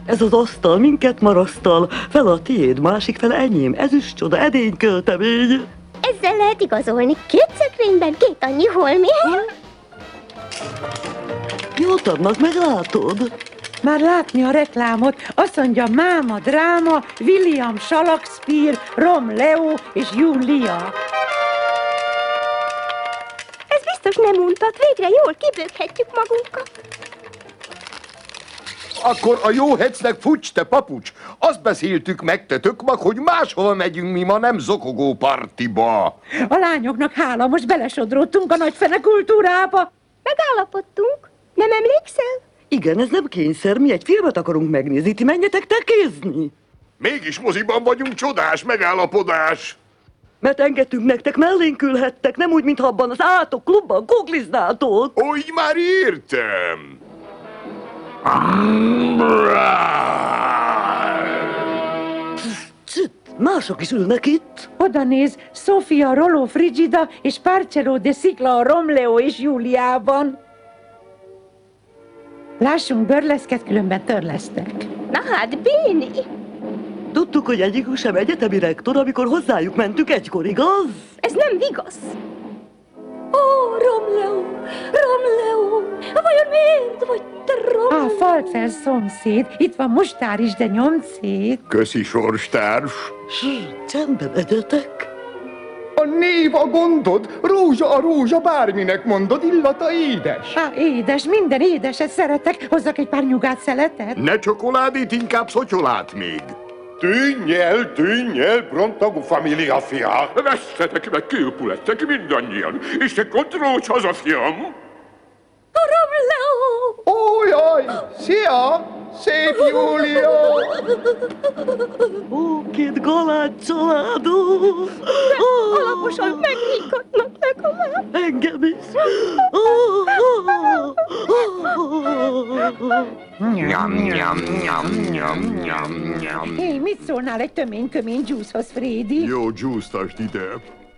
Ez az asztal minket marasztal, fel a tiéd, másik fel enyém, ezüst csoda, edényköltemény. Ezzel lehet igazolni. 2 szekrényben 2 annyi holmi. Jót adnak, meglátod? Már látni a reklámot, azt mondja Máma dráma, William Shakespeare, Romeo és Julia. Ez biztos nem untat, végre jól kibőghetjük magunkat. Akkor a jó hecnek fucs, te papucs! Azt beszéltük meg, te tökmak, hogy máshol megyünk mi ma, nem zokogó partiba. A lányoknak hála, most belesodródtunk a nagyfene kultúrába. Megállapodtunk. Nem emlékszel? Igen, ez nem kényszer, mi egy filmet akarunk megnézni, ti menjetek tekézni. Mégis moziban vagyunk, csodás megállapodás. Mert engedtünk nektek, mellénk ülhettek, nem úgy, mintha abban az állatok klubban googliznátok. Ó, így már értem. Csit, mások is ülnek itt. Oda néz, Sofia Rollo Frigida és Marcello de Sicla a Romeo és Júliában. Lássunk bőrleszket, különben törlesztek. Na hát, Béni. Tudtuk, hogy egyikük sem egyetemi rektor, amikor hozzájuk mentünk egykor, igaz? Ez nem vigasz. Ó, Romeo, Romeo, vajon miért vagy te Romeo? Falkner szomszéd, itt van mustár is, de nyomd szét. Köszi, sorstárs. Csendben egyetek. A név a gondod, rózsa a rózsa, bárminek mondod, illata édes. Édes, minden édeset szeretek, hozzak egy pár nyugát szeletet. Ne csokoládét, inkább szotyolát még. Tűnj el, pronto, família fia. Vesztetek meg, kilpulettek mindannyian, és te kontrollodj haza, fiam! Romeo! Ó, jaj, szia, szép Júlia. Ó, 2 galád családom. Alaposan meghígatnak legalább. Engem is. Hé, mit szólnál egy tömény-kömény dzsúszhoz, Frédi? Jó, dzsúsztasd ide.